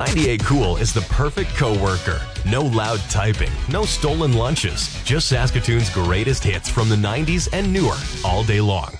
98 Cool is the perfect coworker. No loud typing, no stolen lunches. Just Saskatoon's greatest hits from the 90s and newer all day long.